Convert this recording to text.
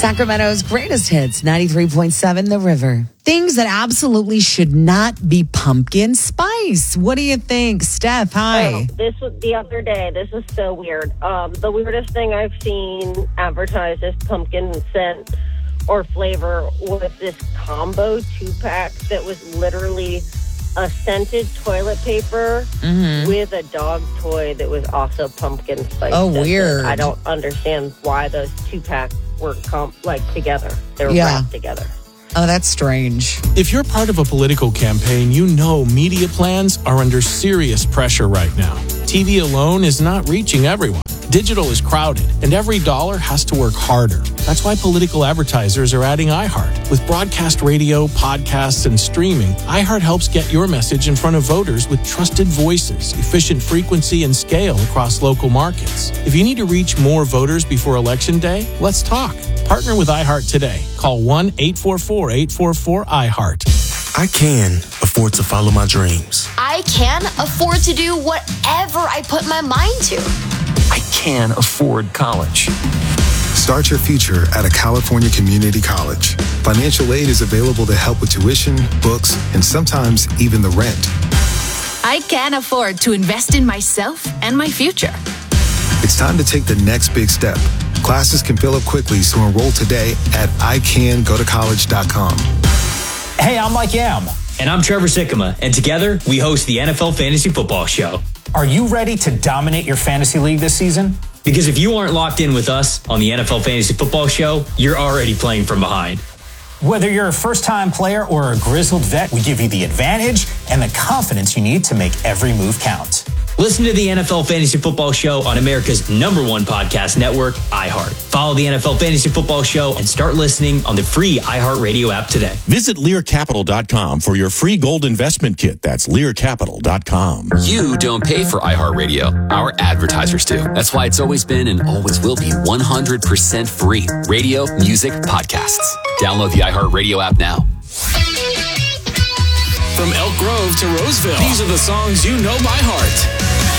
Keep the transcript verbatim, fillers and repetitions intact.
Sacramento's greatest hits, ninety-three point seven The River. Things that absolutely should not be pumpkin spice. What do you think, Steph? Hi. Oh, this was the other day. This is so weird. Um, the weirdest thing I've seen advertised as pumpkin scent or flavor was this combo two-pack that was literally a scented toilet paper mm-hmm. with a dog toy that was also pumpkin spice. Oh, scented. weird. I don't understand why those two-packs were comp- like together. They were yeah. wrapped together. Oh, that's strange. If you're part of a political campaign, you know media plans are under serious pressure right now. T V alone is not reaching everyone. Digital is crowded, and every dollar has to work harder. That's why political advertisers are adding iHeart. With broadcast radio, podcasts, and streaming, iHeart helps get your message in front of voters with trusted voices, efficient frequency, and scale across local markets. If you need to reach more voters before Election Day, let's talk. Partner with iHeart today. Call one eight four four, eight four four, iHeart. I can afford to follow my dreams. I can afford to do whatever I put my mind to. I can afford college. Start your future at a California community college. Financial aid is available to help with tuition, books, and sometimes even the rent. I can afford to invest in myself and my future. It's time to take the next big step. Classes can fill up quickly, so enroll today at I can go to college dot com. Hey, I'm Mike Yam. And I'm Trevor Sikkema, and together we host the N F L Fantasy Football Show. Are you ready to dominate your fantasy league this season? Because if you aren't locked in with us on the N F L Fantasy Football Show, you're already playing from behind. Whether you're a first-time player or a grizzled vet, we give you the advantage and the confidence you need to make every move count. Listen to the N F L Fantasy Football Show on America's number one podcast network, iHeart. Follow the N F L Fantasy Football Show and start listening on the free iHeartRadio app today. Visit Lear Capital dot com for your free gold investment kit. That's Lear Capital dot com. You don't pay for iHeartRadio. Our advertisers do. That's why it's always been and always will be one hundred percent free. Radio, music, podcasts. Download the iHeartRadio app now. From Elk Grove to Roseville, these are the songs you know by heart.